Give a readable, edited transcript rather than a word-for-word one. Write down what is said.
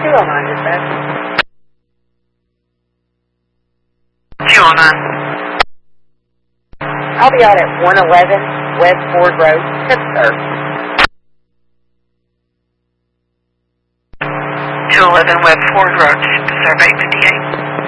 209 dispatch. 209. I'll be out at 111 West Ford Road, Pittsburgh. 211 West Ford Road, Survey 58.